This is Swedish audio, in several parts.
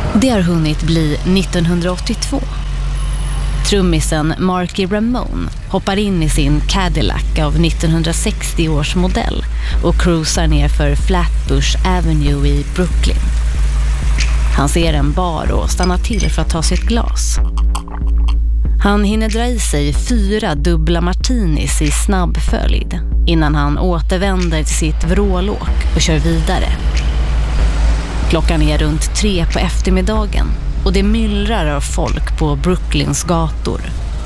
Det har hunnit bli 1982. Trummisen Marky Ramone hoppar in i sin Cadillac av 1960 års modell och cruisar ner för Flatbush Avenue i Brooklyn. Han ser en bar och stannar till för att ta sitt glas. Han hinner dra i sig 4 dubbla martinis i snabb följd innan han återvänder till sitt vrålåk och kör vidare. Klockan är runt 3 på eftermiddagen och det myllrar av folk på Brooklyns gator.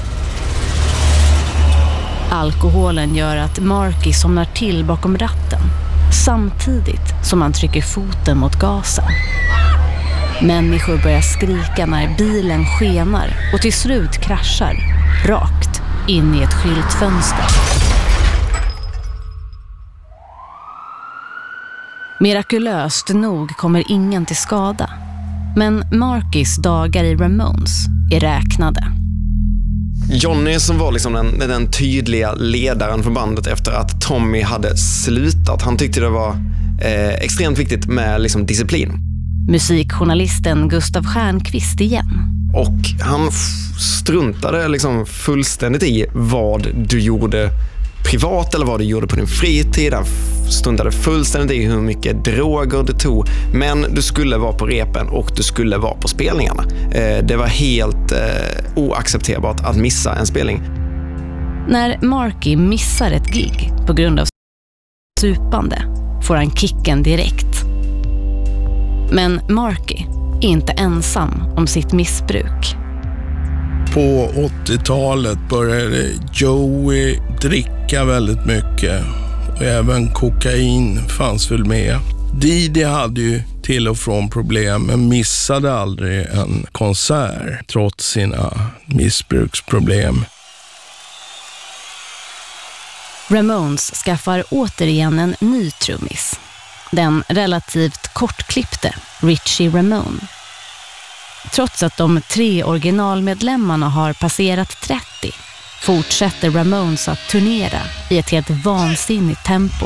Alkoholen gör att Marky somnar till bakom ratten samtidigt som han trycker foten mot gasen. Människor börjar skrika när bilen skenar och till slut kraschar rakt in i ett skyltfönster. Mirakulöst nog kommer ingen till skada. Men Markys dagar i Ramones är räknade. Johnny, som var liksom den tydliga ledaren för bandet efter att Tommy hade slutat, han tyckte det var extremt viktigt med liksom disciplin. Musikjournalisten Gustav Stjernqvist igen. Och han struntade liksom fullständigt i vad du gjorde privat eller vad du gjorde på din fritid. Han struntade fullständigt i hur mycket droger du tog. Men du skulle vara på repen och du skulle vara på spelningarna. Det var helt oaccepterbart att missa en spelning. När Marky missar ett gig på grund av supande får han kicken direkt. Men Marky är inte ensam om sitt missbruk. På 80-talet började Joey dricka väldigt mycket och även kokain fanns väl med. Didi hade ju till och från problem men missade aldrig en konsert trots sina missbruksproblem. Ramones skaffar återigen en ny trummis. Den relativt kortklippte Richie Ramone. Trots att de 3 originalmedlemmarna har passerat 30 fortsätter Ramones att turnera i ett helt vansinnigt tempo.